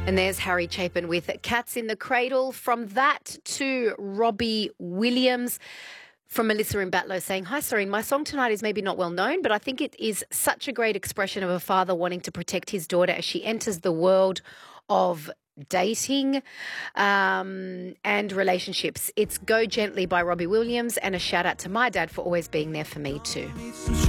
And there's Harry Chapin with Cats in the Cradle. From that to Robbie Williams. From Melissa in Batlow saying, "Hi, Serene, my song tonight is maybe not well known, but I think it is such a great expression of a father wanting to protect his daughter as she enters the world of dating and relationships. It's Go Gently by Robbie Williams, and a shout out to my dad for always being there for me too."